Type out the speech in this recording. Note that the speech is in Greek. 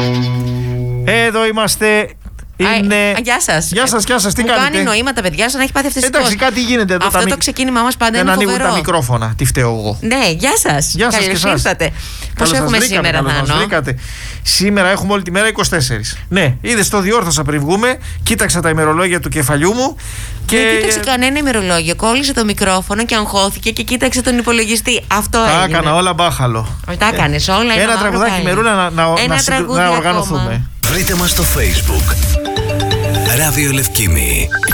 Εδώ είμαστε. Είναι... Γεια σας. Γεια σας, τι μου κάνετε? Κάνει νοήματα, παιδιά, σαν να έχει πάθει αυτές τις Εντάξει, κάτι γίνεται εδώ. Αυτό το ξεκίνημά μας πάντα είναι φοβερό. Δεν ανοίγουν τα μικρόφωνα. Τι φταίω εγώ? Ναι, γεια σας. Γεια σας και εσάς. Ήρθατε. Πώς έχουμε σήμερα, Θάνο? Σήμερα έχουμε όλη τη μέρα 24. Ναι, είδες, το διόρθωσα πριν βγούμε. Κοίταξα τα ημερολόγια του κεφαλιού μου. Και... Δεν κοίταξε κανένα ημερολόγιο. Κόλλησε το μικρόφωνο και αγχώθηκε και κοίταξε τον υπολογιστή. Αυτό έγινε. Τα έκανα όλα μπάχαλο. Τα έκανες όλα. Ένα τραγουδάκι, Μερούλα, να οργανωθούμε. Βρείτε μας στο Facebook Ράδιο Λευκήμη.